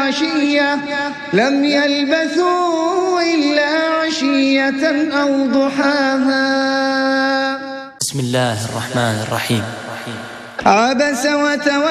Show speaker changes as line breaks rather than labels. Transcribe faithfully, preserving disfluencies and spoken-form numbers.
عشية لم يلبثوا إلا عشية أو ضحاها.
بسم الله الرحمن الرحيم.
عبس وتولى